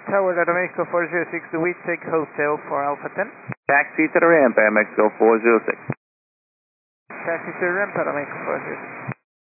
Tower Aeromexico 406, we take Hotel for Alpha 10. Taxi to the ramp, Aeromexico 406. Taxi to ramp, Aeromexico 406.